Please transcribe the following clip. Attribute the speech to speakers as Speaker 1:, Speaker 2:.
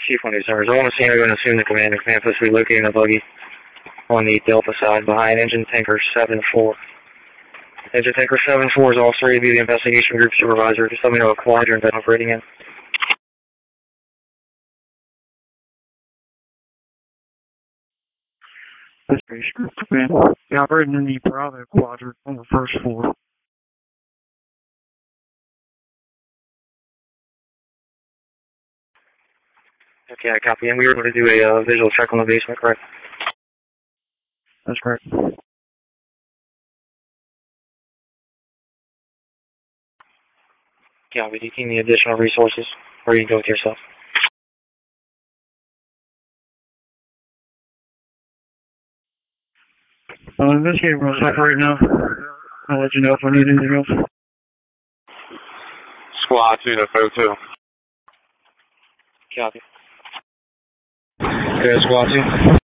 Speaker 1: Chief 1 Service. I want to see anyone assume the command. The command post will be located in a buggy on the Delta side behind engine tanker 7-4. Engine tanker 7-4 is also ready to be the investigation group supervisor. Just let me know what quadrant I'm operating in.
Speaker 2: Investigation group command. You're operating in the Bravo quadrant on the first floor.
Speaker 1: Okay, I copy. And we were able to do a visual check on the basement, correct?
Speaker 2: That's correct.
Speaker 1: Copy. Do you need any additional resources, or you can go with yourself?
Speaker 2: Investigating room stop right now. I'll let you know if I need anything else.
Speaker 3: Squad 2 to Photo.
Speaker 1: Copy. Good, Squad 2.